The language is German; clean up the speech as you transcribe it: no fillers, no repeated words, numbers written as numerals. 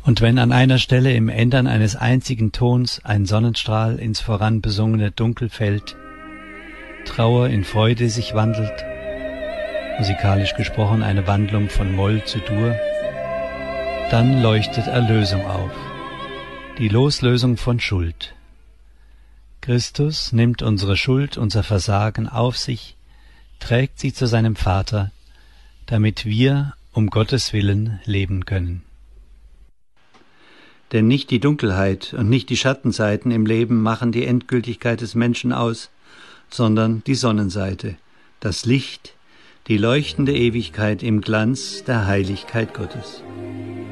Und wenn an einer Stelle im Ändern eines einzigen Tons ein Sonnenstrahl ins voran besungene Dunkel fällt, Trauer in Freude sich wandelt, musikalisch gesprochen eine Wandlung von Moll zu Dur, dann leuchtet Erlösung auf, die Loslösung von Schuld. Christus nimmt unsere Schuld, unser Versagen auf sich, trägt sie zu seinem Vater, damit wir um Gottes Willen leben können. Denn nicht die Dunkelheit und nicht die Schattenseiten im Leben machen die Endgültigkeit des Menschen aus, sondern die Sonnenseite, das Licht, die leuchtende Ewigkeit im Glanz der Heiligkeit Gottes.